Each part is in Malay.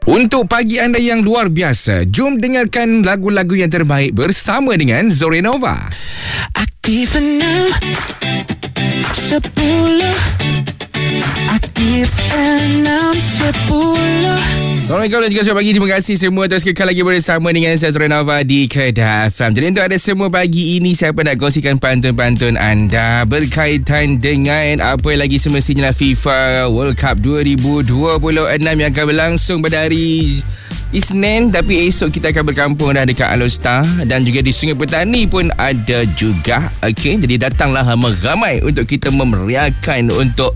Untuk pagi anda yang luar biasa, jom dengarkan lagu-lagu yang terbaik bersama dengan Zorenova. Aktif 6 10 Aktif 6 10. Assalamualaikum dan juga selamat pagi. Terima kasih semua terus kekal lagi bersama dengan saya Zorenova di Kedah FM. Jadi untuk anda semua pagi ini, siapa nak kongsikan pantun-pantun anda berkaitan dengan apa lagi semestinya FIFA World Cup 2026 yang akan berlangsung pada hari Isnin, tapi esok kita akan berkampung dah dekat Alor-Star dan juga di Sungai Petani pun ada juga. Okey, jadi datanglah ramai untuk kita memeriahkan untuk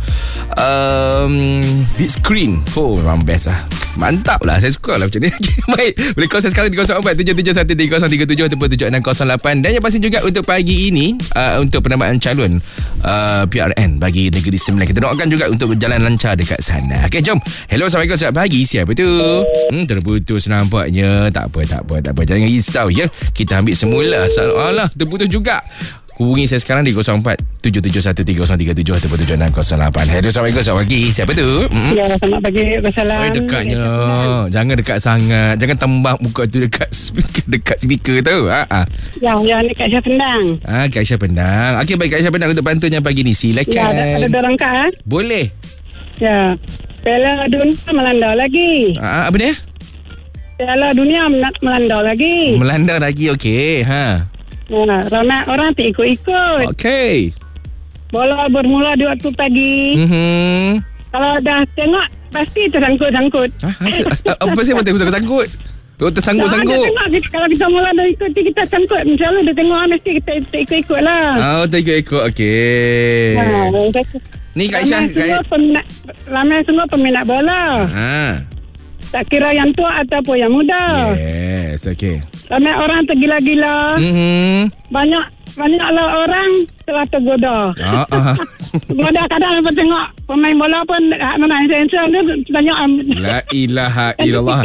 big screen. Oh, memang best lah. Mantap lah, saya suka lah macam ni. Baik, boleh call saya sekarang di 0477130377 ataupun 7608. Dan yang pasti juga untuk pagi ini untuk penambahan calon PRN bagi Negeri Sembilan, kita doakan juga untuk berjalan lancar dekat sana. Okey, jom. Hello, Assalamualaikum, selamat pagi. Siapa tu? Terputus nampaknya. Tak apa. Jangan risau ya. Kita ambil semula. Alah, terputus juga. Hubungi saya sekarang di 0477130377 ataupun 7608. Hello, Assalamualaikum, selamat pagi. Siapa tu? Ya, selamat pagi. Assalamualaikum. Dekatnya. Jangan dekat sangat. Jangan tembak muka tu dekat speaker tu. Ya, ni Kak Aisyah Pendang. Kak Aisyah Pendang. Okey, baik Kak Aisyah Pendang untuk pantunnya pagi ni. Silakan. Ya, ada dorang Kak. Boleh. Ya. Piala Dunia melanda lagi. Apa dia? Piala Dunia melanda lagi. Melanda lagi, okey. Ramai orang tak ikut-ikut. Okey. Bola bermula di waktu pagi. Kalau dah tengok, pasti tersangkut-sangkut. Apa sih betul tersangkut? Tersangkut-sangkut. Kalau kita mula dah ikuti, kita sangkut. Misalnya dia tengok, mesti kita ikut-ikut lah. Tak ikut-ikut, okey. Ni Kak Aisyah. Ramai semua peminat bola. Tak kira yang tua ataupun yang muda. Yes, okey. Ramai orang tergila-gila. Banyaklah orang telah tergoda. Goda kadang lepas tengok pemain bola pun memang handsome tu banyak. La ilaha illallah.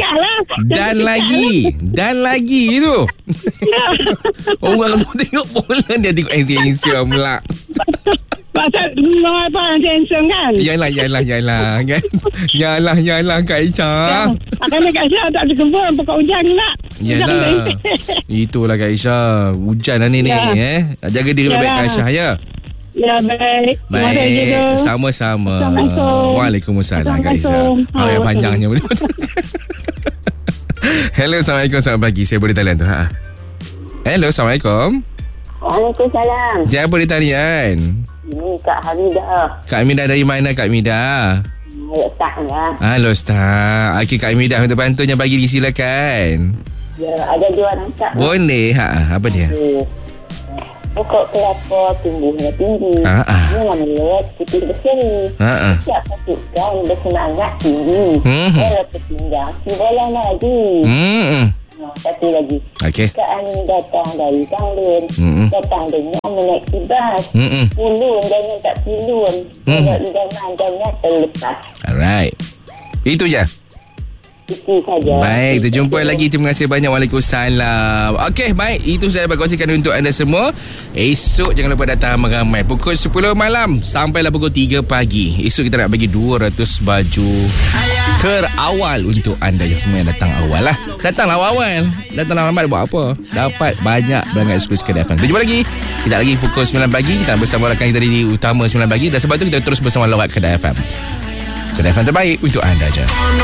Dan lagi tu. Orang semua tengok bola, dia tengok handsome pula. Pasal apa handsome kan? Yalah kan. Yalah Kak Aisyah. Akan Kak Aisyah tak terkebun pokok hujan pula. Yalah. Itulah Kak Aisyah. Hujan lah ni. Jaga diri baik Kak Aisyah ya. Ya, baik. Sama-sama. Assalamualaikum. Waalaikumsalam Kak Aisyah. Yang panjangnya. Hello, Assalamualaikum, selamat pagi. Saya boleh talian tu. Hello, Assalamualaikum. Waalaikumsalam. Siapa di talian? Ini Kak Hamidah. Kak Hamidah dari mana Kak Hamidah? Alor-Star ya. Alor-Star. Okey Kak Hamidah, untuk pantunnya bagi disilakan. Ya, ada dua rangkap. Boleh. Apa dia? Pokok kelapa tumbuhnya tinggi. Dia namanya putih berseri. Setiap pasukan bersemangat tinggi. Kalau tertinggal, tibalah lagi. Satu lagi. Okey. Kak Angin datang dari Tanglun. Datang dengan menaiki bas. Pulun jangan tak pilun. Kalau idaman jangan terlepas. Alright. Itu je. Itu saja. Baik, terjumpa lagi. Terima kasih banyak. Waalaikumsalam. Okey, baik. Itu saya dapat kongsikan untuk anda semua. Esok jangan lupa datang ramai-ramai. Pukul 10 malam sampailah pukul 3 pagi. Esok kita nak bagi 200 baju terawal untuk anda yang semua yang datang awal lah. Datanglah awal. Datanglah ramai buat apa? Dapat banyak berangan eksklusif Kedah FM. Kita jumpa lagi. Kita lagi pukul 9 pagi. Kita bersama rakan kita di Utama 9 pagi. Dan sebab tu kita terus bersama lawat Kedah FM. Kedah FM terbaik untuk anda je.